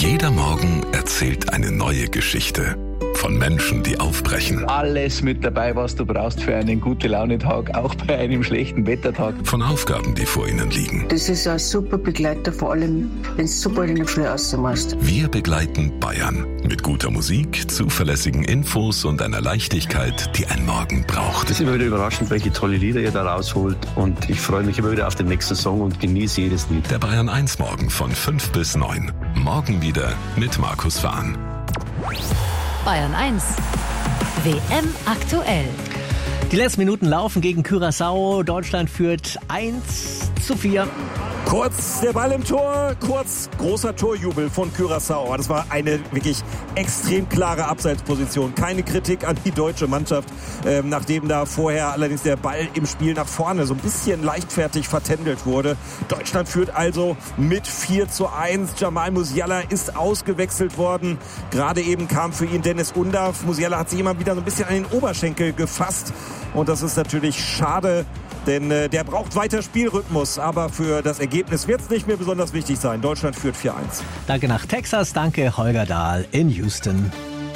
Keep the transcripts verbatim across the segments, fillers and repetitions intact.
Jeder Morgen erzählt eine neue Geschichte. Von Menschen, die aufbrechen. Alles mit dabei, was du brauchst für einen Gute-Laune-Tag, auch bei einem schlechten Wettertag. Von Aufgaben, die vor ihnen liegen. Das ist ein super Begleiter, vor allem, wenn du super in der Früh rausmachst. Wir begleiten Bayern mit guter Musik, zuverlässigen Infos und einer Leichtigkeit, die ein Morgen braucht. Es ist immer wieder überraschend, welche tolle Lieder ihr da rausholt. Und ich freue mich immer wieder auf den nächsten Song und genieße jedes Lied. Der Bayern eins Morgen von fünf bis neun. Morgen wieder mit Markus Fahn. Bayern eins. W M aktuell. Die letzten Minuten laufen gegen Curaçao. Deutschland führt eins zu vier. Kurz der Ball im Tor, kurz großer Torjubel von Curaçao. Das war eine wirklich extrem klare Abseitsposition. Keine Kritik an die deutsche Mannschaft, ähm, nachdem da vorher allerdings der Ball im Spiel nach vorne so ein bisschen leichtfertig vertändelt wurde. Deutschland führt also mit vier zu eins. Jamal Musiala ist ausgewechselt worden. Gerade eben kam für ihn Dennis Undav. Musiala hat sich immer wieder so ein bisschen an den Oberschenkel gefasst. Und das ist natürlich schade. Denn äh, der braucht weiter Spielrhythmus, aber für das Ergebnis wird es nicht mehr besonders wichtig sein. Deutschland führt vier eins. Danke nach Texas, danke Holger Dahl in Houston.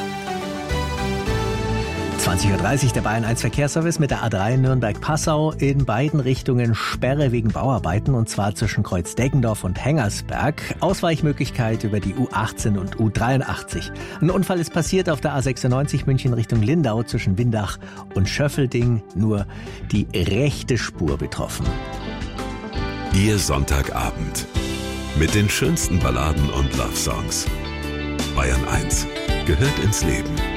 zwanzig Uhr dreißig der Bayern eins Verkehrsservice mit der A drei Nürnberg-Passau. In beiden Richtungen Sperre wegen Bauarbeiten, und zwar zwischen Kreuz Deggendorf und Hengersberg. Ausweichmöglichkeit über die U achtzehn und U dreiundachtzig. Ein Unfall ist passiert auf der A sechsundneunzig München Richtung Lindau zwischen Windach und Schöffelding. Nur die rechte Spur betroffen. Ihr Sonntagabend mit den schönsten Balladen und Love-Songs. Bayern eins gehört ins Leben.